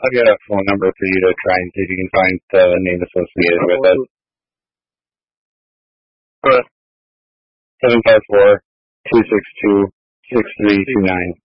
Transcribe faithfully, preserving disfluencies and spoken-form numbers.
I'll get a phone number for you to try and see if you can find the name associated with it. seven five four, two six two, six three two nine.